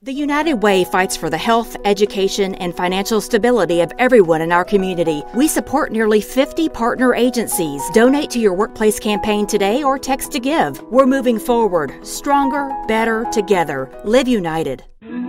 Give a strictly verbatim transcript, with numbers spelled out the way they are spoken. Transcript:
The United Way fights for the health, education, and financial stability of everyone in our community. We support nearly fifty partner agencies. Donate to your workplace campaign today or text to give. We're moving forward, stronger, better, together. Live United.